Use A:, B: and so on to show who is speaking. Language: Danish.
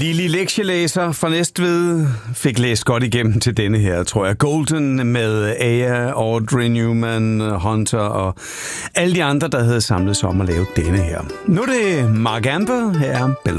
A: Lili lektielæser fra Næstved fik læst godt igennem til denne her, tror jeg. Golden med Aya, Audrey Newman, Hunter og alle de andre, der havde samlet sig om at lave denne her. Nu er det Mark Amber, her er Below.